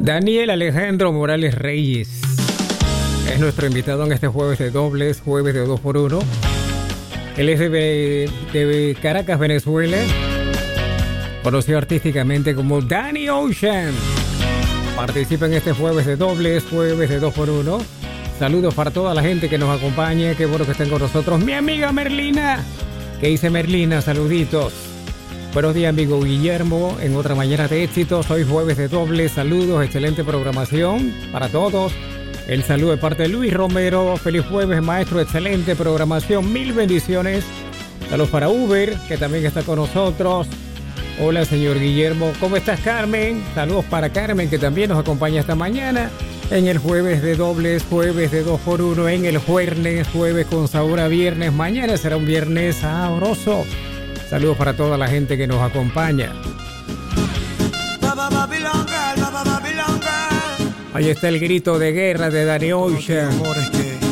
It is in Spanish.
Daniel Alejandro Morales Reyes es nuestro invitado en este jueves de dobles, jueves de 2x1. Él es de Caracas, Venezuela, conocido artísticamente como Danny Ocean. Participa en este jueves de dobles, jueves de 2x1. Saludos para toda la gente que nos acompaña. Qué bueno que estén con nosotros. Mi amiga Merlina. ¿Qué dice Merlina? Saluditos. Buenos días, amigo Guillermo. En otra mañana de éxitos. Hoy jueves de dobles. Saludos. Excelente programación para todos. El saludo de parte de Luis Romero. Feliz jueves, maestro. Excelente programación. Mil bendiciones. Saludos para Uber, que también está con nosotros. Hola, señor Guillermo. ¿Cómo estás, Carmen? Saludos para Carmen, que también nos acompaña esta mañana en el jueves de dobles, jueves de 2x1, en el jueves, jueves con sabor a viernes. Mañana será un viernes sabroso. Saludos para toda la gente que nos acompaña. Ahí está el grito de guerra de Danny Ocean.